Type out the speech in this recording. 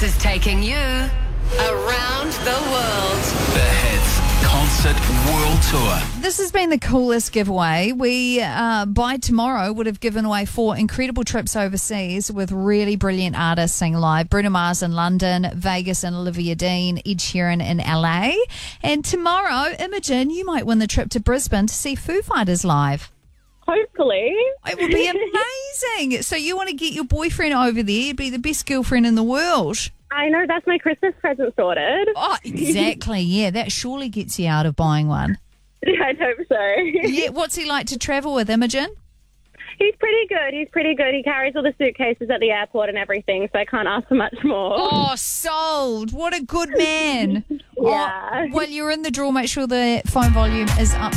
is taking you around the world. The Hits Concert World Tour. This has been the coolest giveaway. We, by tomorrow, would have given away 4 incredible trips overseas with really brilliant artists singing live. Bruno Mars in London, Vegas and Olivia Dean, Ed Sheeran in LA. And tomorrow, Imogen, you might win the trip to Brisbane to see Foo Fighters live. Hopefully. It would be amazing. So you want to get your boyfriend over there. He'd be the best girlfriend in the world. I know, that's my Christmas present sorted. Oh, exactly. Yeah, that surely gets you out of buying one. Yeah, I hope so. Yeah, what's he like to travel with, Imogen? He's pretty good. He carries all the suitcases at the airport and everything, so I can't ask for much more. Oh, sold. What a good man. Yeah. Oh, well, you're in the draw. Make sure the phone volume is up.